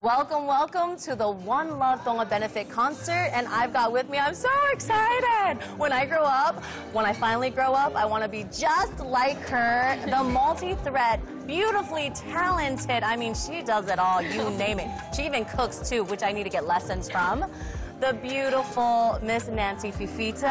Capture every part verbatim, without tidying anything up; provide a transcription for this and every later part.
Welcome, welcome to the One Love Tonga Benefit Concert, and I've got with me, I'm so excited. When I grow up, when I finally grow up, I want to be just like her, the multi-threat, beautifully talented. I mean, she does it all, you name it. She even cooks too, which I need to get lessons from. The beautiful Miss Nancy Fifita.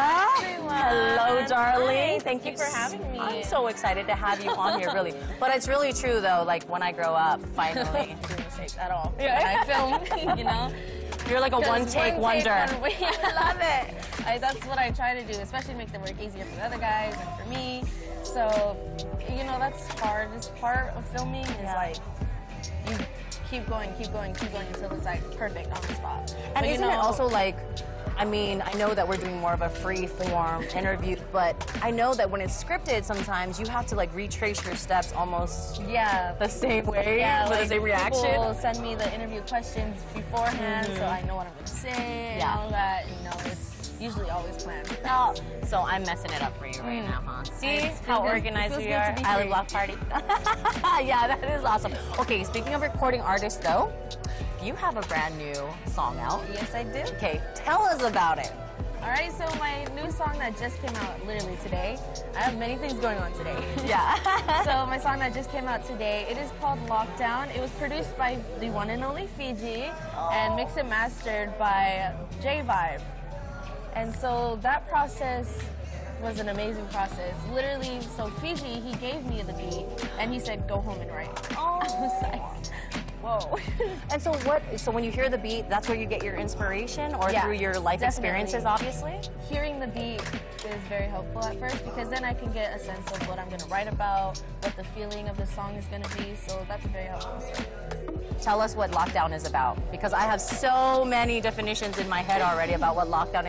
Hello, darling. Hi, thank, thank you you for having me. I'm so excited to have you on here, really. But it's really true, though, like when I grow up, finally. Do mistakes at all. Yeah. When I film, you know. You're like a one-take one wonder. One, I love it. I, that's what I try to do, especially make the work easier for the other guys and for me. So, you know, that's hard. This part of filming is Yeah. like, you keep going, keep going, keep going until it's like perfect on the spot. And but, isn't you know, it also like, I mean, I know that we're doing more of a free-form interview, but I know that when it's scripted, sometimes you have to like retrace your steps almost yeah, the same way, yeah, with like, the same reaction. People will send me the interview questions beforehand, Mhm. so I know what I'm going to say Yeah. and all that. You know, it's usually always planned. Oh, so I'm messing it up for you right Mm. now, huh? See It's how good- organized it feels we good are? to be Island free. Block Party. Yeah, that is awesome. Okay, speaking of recording artists, though, you have a brand new song out. Yes, I do. Okay, tell us about it. All right, so my new song that just came out literally today. I have many things going on today. Yeah. So my song that just came out today, it is called Lockdown. It was produced by the one and only Fiji and mixed and mastered by J Vibe. And so that process was an amazing process. Literally, so Fiji, he gave me the beat and he said, go home and write. Oh. I was like, whoa. And so what, so when you hear the beat, that's where you get your inspiration, or Yeah, through your life definitely. experiences, obviously? Hearing the beat is very helpful at first because then I can get a sense of what I'm going to write about, what the feeling of the song is going to be, so that's very helpful. So. Tell us what lockdown is about, because I have so many definitions in my head already about what lockdown is.